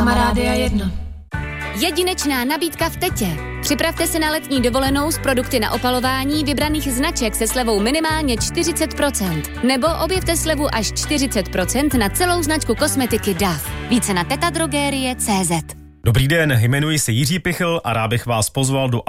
reklama Rádia 1. Jedinečná nabídka v Tetě. Připravte se na letní dovolenou s produkty na opalování vybraných značek se slevou minimálně 40%. Nebo objevte slevu až 40% na celou značku kosmetiky DAF. Více na tetadrogerie.cz. Dobrý den, jmenuji se Jiří Pichl a rád bych vás pozval do